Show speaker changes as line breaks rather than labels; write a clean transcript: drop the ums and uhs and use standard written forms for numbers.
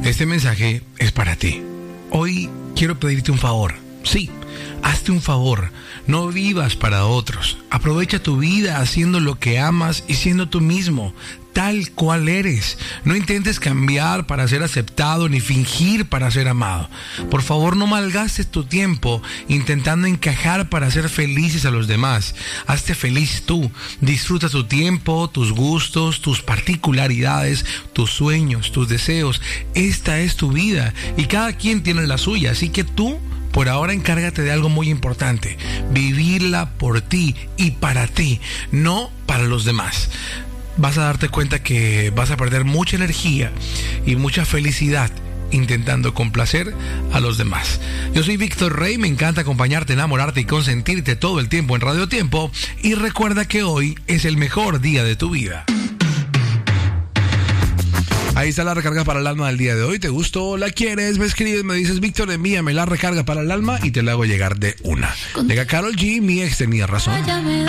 Este mensaje es para ti. Hoy quiero pedirte un favor. Sí, hazte un favor. No vivas para otros. Aprovecha tu vida haciendo lo que amas y siendo tú mismo, tal cual eres. No intentes cambiar para ser aceptado ni fingir para ser amado. Por favor, no malgastes tu tiempo intentando encajar para hacer felices a los demás. Hazte feliz tú. Disfruta tu tiempo, tus gustos, tus particularidades, tus sueños, tus deseos. Esta es tu vida y cada quien tiene la suya, así que tú por ahora encárgate de algo muy importante: vivirla por ti y para ti, no para los demás. Vas a darte cuenta que vas a perder mucha energía y mucha felicidad intentando complacer a los demás. Yo soy Víctor Rey, me encanta acompañarte, enamorarte y consentirte todo el tiempo en Radio Tiempo, y recuerda que hoy es el mejor día de tu vida. Ahí está la recarga para el alma del día de hoy. ¿Te gustó? ¿La quieres? Me escribes, me dices: Víctor, envíame la recarga para el alma y te la hago llegar de una. Llega Karol G, Mi ex tenía razón.